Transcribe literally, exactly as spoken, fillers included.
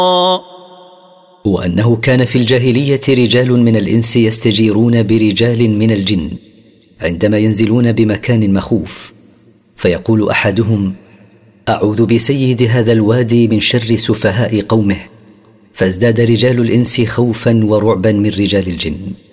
وأنه كان في الجاهلية رجال من الإنس يستجيرون برجال من الجن عندما ينزلون بمكان مخوف، فيقول أحدهم: أعوذ بسيد هذا الوادي من شر سفهاء قومه، فازداد رجال الإنس خوفا ورعبا من رجال الجن.